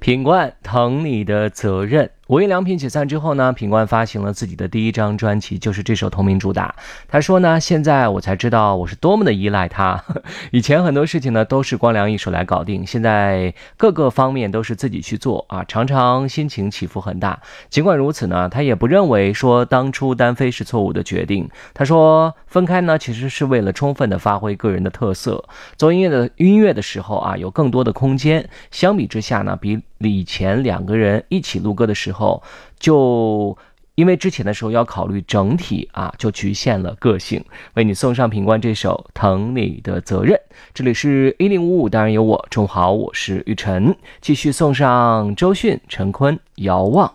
品冠疼你的责任。无印良品解散之后呢，品冠发行了自己的第一张专辑，就是这首同名主打。他说呢，现在我才知道我是多么的依赖他。以前很多事情呢都是光良一手来搞定，现在各个方面都是自己去做啊，常常心情起伏很大。尽管如此呢，他也不认为说当初单飞是错误的决定。他说分开呢，其实是为了充分的发挥个人的特色，做音乐的时候啊，有更多的空间。相比之下呢，比以前两个人一起录歌的时候，就因为之前的时候要考虑整体啊，就局限了个性。为你送上品冠这首《疼你的责任》。这里是1055，当然有我，中午好，我是玉晨。继续送上周迅、陈坤《遥望》。